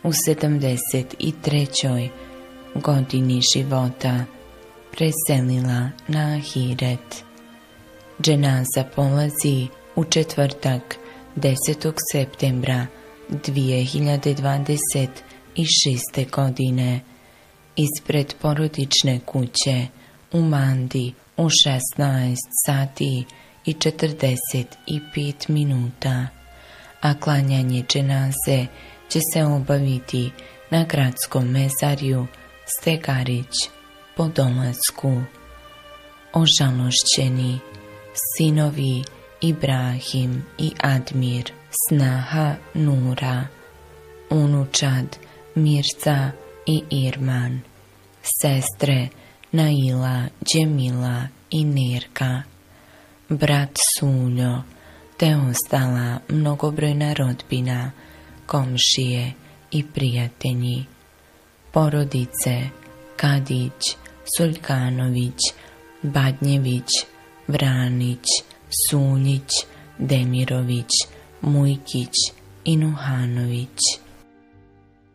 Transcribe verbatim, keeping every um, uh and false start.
u sedamdeset trećoj godini života preselila na ahiret. Dženaza polazi u četvrtak desetog septembra dvije hiljade dvadeset šeste. godine ispred porodične kuće u Mandi u šesnaest sati i četrdeset pet minuta, a klanjanje dženaze će se obaviti na gradskom mezarju Stegarić po dolasku. Ožalošćeni sinovi Ibrahim i Admir, snaha Nura, unučad Mirza i Irman, sestre Naila, Džemila i Nerka, brat Suljo, te ostala mnogobrojna rodbina, komšije i prijatelji, porodice Kadić, Suljkanović, Badnjević, Vranić, Suljić, Demirović, Mujkić i Nuhanović.